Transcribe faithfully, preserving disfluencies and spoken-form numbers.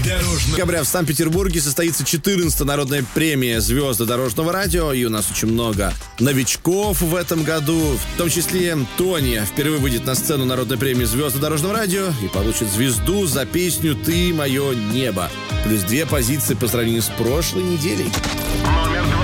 Декабря в Санкт-Петербурге состоится четырнадцатая народная премия «Звезды дорожного радио». И у нас очень много новичков в этом году. В том числе Тони впервые выйдет на сцену народной премии «Звезды дорожного радио» и получит звезду за песню «Ты мое небо». Плюс две позиции по сравнению с прошлой неделей. Номер два.